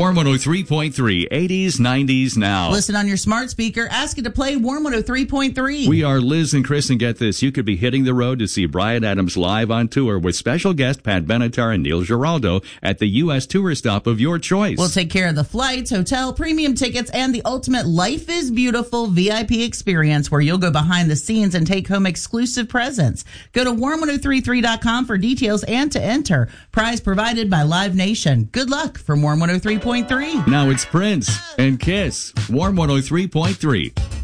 Warm 103.3, 80s, 90s now. Listen on your smart speaker. Ask it to play Warm 103.3. We are Liz and Chris, and get this. You could be hitting the road to see Bryan Adams live on tour with special guest Pat Benatar and Neil Giraldo at the U.S. tour stop of your choice. We'll take care of the flights, hotel, premium tickets, and the ultimate Life is Beautiful VIP experience where you'll go behind the scenes and take home exclusive presents. Go to warm1033.com for details and to enter. Prize provided by Live Nation. Good luck from Warm 103.3. Now it's Prince and Kiss. Warm 103.3.